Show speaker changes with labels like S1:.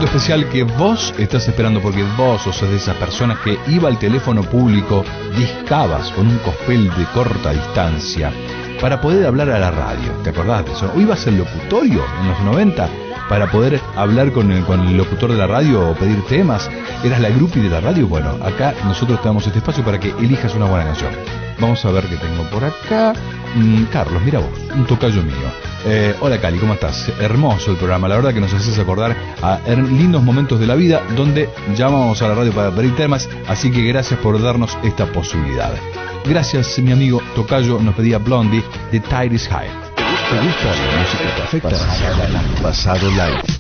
S1: especial que vos estás esperando, porque vos sos de esas personas que iba al teléfono público, discabas con un cospel de corta distancia para poder hablar a la radio. ¿Te acordás de eso? ¿O ibas al locutorio en los 90 para poder hablar con el locutor de la radio o pedir temas? ¿Eras la groupie de la radio? Bueno, acá nosotros te damos este espacio para que elijas una buena canción. Vamos a ver qué tengo por acá. Carlos, mira vos, un tocayo mío. Hola Cali, ¿cómo estás? Hermoso el programa, la verdad que nos haces acordar a lindos momentos de la vida donde llamamos a la radio para pedir temas, así que gracias por darnos esta posibilidad. Gracias, mi amigo tocayo, nos pedía Blondie de Tide is High. ¿Te gusta la música perfecta? Pasado live.